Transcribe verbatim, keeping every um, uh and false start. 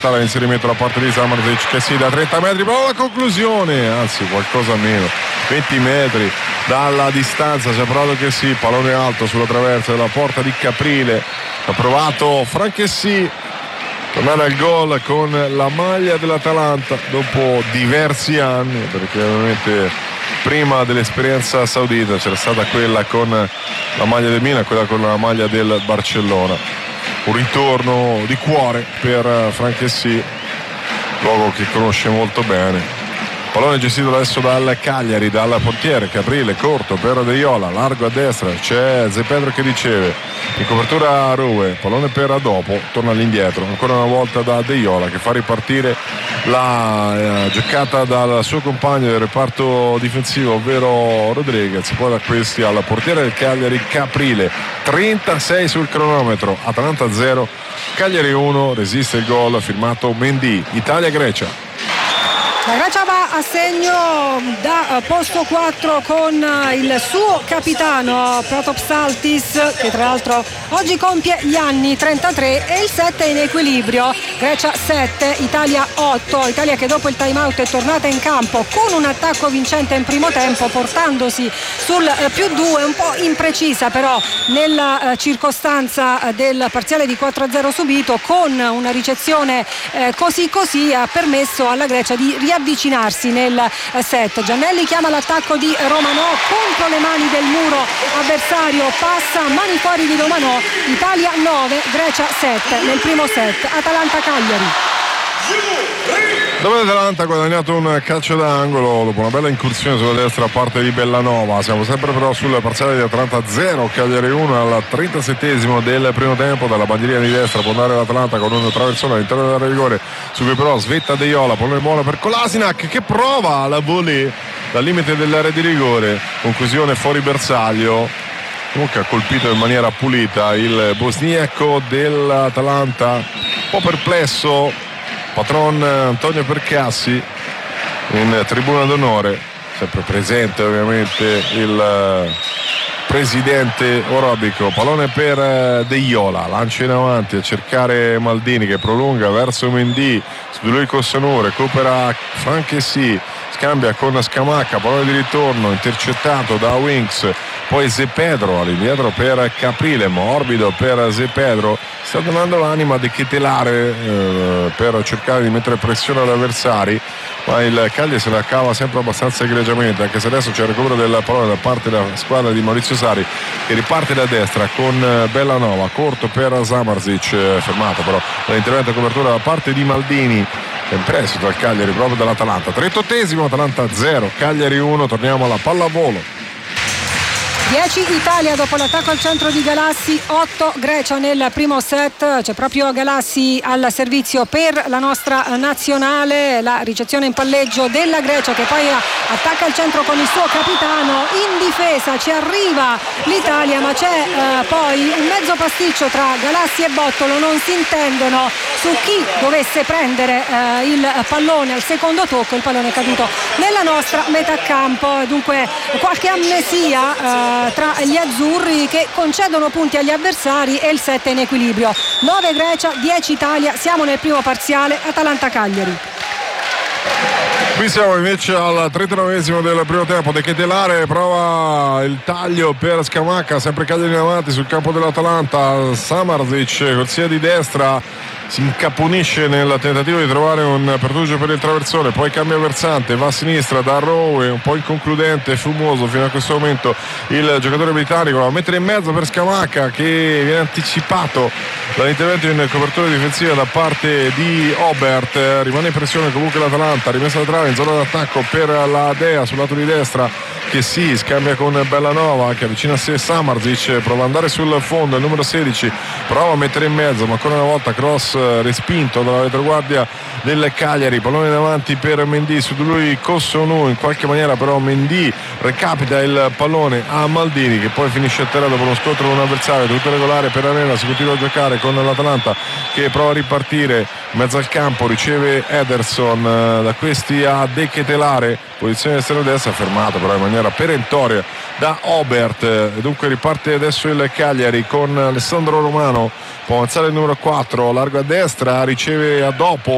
l'inserimento da parte di Samardzic che si da trenta metri, però la conclusione, anzi qualcosa meno, venti metri dalla distanza, c'è provato che sì, pallone alto sulla traversa della porta di Caprile, ha provato Franchessy tornare al gol con la maglia dell'Atalanta dopo diversi anni, perché ovviamente prima dell'esperienza saudita c'era stata quella con la maglia del Milan, quella con la maglia del Barcellona. Un ritorno di cuore per Franchessy, luogo che conosce molto bene. Pallone gestito adesso dal Cagliari, dal portiere Caprile, corto per De Iola, largo a destra, c'è Ze Pedro che riceve, in copertura Rue, pallone per dopo, torna all'indietro, ancora una volta da De Iola che fa ripartire la eh, giocata dal suo compagno del reparto difensivo, ovvero Rodriguez, poi da questi al portiere del Cagliari Caprile, trentasei sul cronometro, Atalanta zero, Cagliari uno, resiste il gol firmato Mendy. Italia-Grecia. La Grecia va a segno da posto quattro con il suo capitano Protopsaltis, che tra l'altro oggi compie gli anni trentatré, e il sette in equilibrio. Grecia sette, Italia otto. Italia che dopo il time out è tornata in campo con un attacco vincente in primo tempo, portandosi sul più due, un po' imprecisa però nella circostanza del parziale di quattro a zero subito, con una ricezione eh, così così ha permesso alla Grecia di riavvicinarsi nel set. Giannelli chiama l'attacco di Romanò contro le mani del muro avversario, passa mani fuori di Romanò. Italia nove, Grecia sette nel primo set. Atalanta-Cagliari. Dove l'Atalanta ha guadagnato un calcio d'angolo dopo una bella incursione sulla destra a parte di Bellanova. Siamo sempre però sul parziale di Atalanta zero, Cagliari uno al trentasettesimo del primo tempo. Dalla bandierina di destra può andare l'Atalanta con un traversone all'interno dell'area di rigore, su cui però svetta De Iola, pallone buono per Kolasinac che prova la volée dal limite dell'area di rigore, conclusione fuori bersaglio. Comunque ha colpito in maniera pulita il bosniaco dell'Atalanta, un po' perplesso patron Antonio Percassi in tribuna d'onore, sempre presente ovviamente il presidente Orobico. Pallone per De Iola, lancia in avanti a cercare Maldini che prolunga verso Mendy, su di lui Cossanu, recupera Franchessy, scambia con Scamacca, pallone di ritorno intercettato da Winks, poi Ze Pedro all'indietro per Caprile, morbido per Ze Pedro, sta donando l'anima di Ketelare eh, per cercare di mettere pressione agli avversari, ma il Cagliari se la cava sempre abbastanza egregiamente, anche se adesso c'è il recupero del pallone da parte della squadra di Maurizio Sarri che riparte da destra con Bellanova, corto per Samardzic, fermato però dall'intervento a copertura da parte di Maldini in prestito al Cagliari proprio dall'Atalanta. trentottesimo, Atalanta zero, Cagliari uno. Torniamo alla pallavolo. dieci Italia dopo l'attacco al centro di Galassi, otto Grecia nel primo set. C'è proprio Galassi al servizio per la nostra nazionale, la ricezione in palleggio della Grecia che poi attacca il centro con il suo capitano, in difesa ci arriva l'Italia, ma c'è eh, poi un mezzo pasticcio tra Galassi e Bottolo, non si intendono su chi dovesse prendere eh, il pallone al secondo tocco. Il pallone è caduto nella nostra metà campo, dunque qualche amnesia eh, tra gli azzurri che concedono punti agli avversari, e il set in equilibrio. nove Grecia, dieci Italia, siamo nel primo parziale. Atalanta-Cagliari. Qui siamo invece al trentanovesimo del primo tempo. De Ketelare prova il taglio per Scamacca, sempre Cagliari in avanti sul campo dell'Atalanta. Samardzic, corsia di destra, si incaponisce nel tentativo di trovare un pertugio per il traversone, poi cambia versante, va a sinistra da Rowe, un po' inconcludente e fumoso fino a questo momento il giocatore britannico, va a mettere in mezzo per Scamacca che viene anticipato dall'intervento in copertura difensiva da parte di Obert. Rimane in pressione comunque l'Atalanta, rimessa da trave in zona d'attacco per la Dea sul lato di destra, che si scambia con Bellanova che avvicina a sé Samardzic, prova ad andare sul fondo, il numero sedici prova a mettere in mezzo, ma ancora una volta cross respinto dalla retroguardia del Cagliari. Pallone davanti per Mendy, su di lui Cossonu, in qualche maniera però Mendy recapita il pallone a Maldini che poi finisce a terra dopo uno scontro con un avversario. Tutto regolare per Arena, si continua a giocare con l'Atalanta che prova a ripartire in mezzo al campo, riceve Ederson, da questi a De Ketelare, posizione esterna destra, fermato però in maniera perentoria da Obert, e dunque riparte adesso il Cagliari con Alessandro Romano, può avanzare il numero quattro, largo a destra, riceve a dopo